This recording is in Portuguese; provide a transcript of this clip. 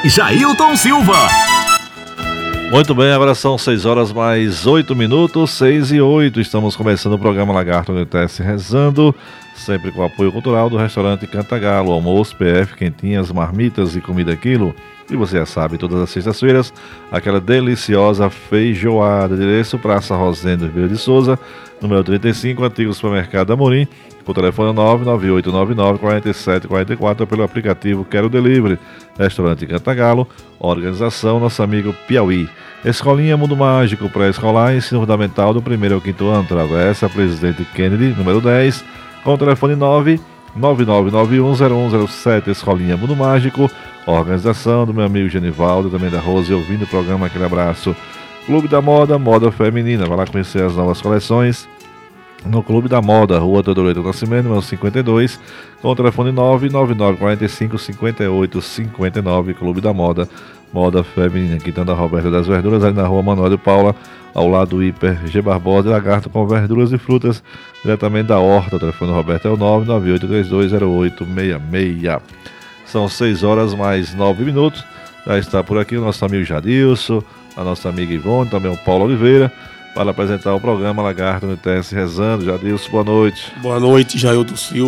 Jailton Silva. Muito bem, agora são 6 horas mais 8 minutos, 6 e 8. Estamos começando o programa Lagarto Anoitece Rezando, sempre com o apoio cultural do restaurante Cantagalo, almoço, PF, quentinhas, marmitas e comida quilo. E você já sabe, todas as sextas-feiras, aquela deliciosa feijoada. Endereço Praça Rosendo Ribeiro de Souza, número 35, antigo supermercado Amorim, com o telefone 99899-4744, pelo aplicativo Quero Delivery. Restaurante Cantagalo, organização nosso amigo Piauí. Escolinha Mundo Mágico, pré-escolar, ensino fundamental do 1º ao 5º ano, Travessa Presidente Kennedy, número 10, com o telefone 999910107, Escolinha Mundo Mágico, organização do meu amigo Genivaldo, também da Rose, ouvindo o programa, aquele abraço. Clube da Moda, moda feminina, vai lá conhecer as novas coleções no Clube da Moda, Rua Teodoro Nascimento, número 52, com o telefone 999455859, Clube da Moda, moda feminina, Quintana Roberta das Verduras, ali na Rua Manuel de Paula, ao lado do Hiper G Barbosa, Lagarto com verduras e frutas, diretamente da horta. O telefone do Roberto é o 998320866. São 6 horas mais 9 minutos, já está por aqui o nosso amigo Jadilson, a nossa amiga Ivone, também o Paulo Oliveira, para apresentar o programa Lagarto Anoitece Rezando. Jadilson, boa noite. Boa noite, Jailton Silva.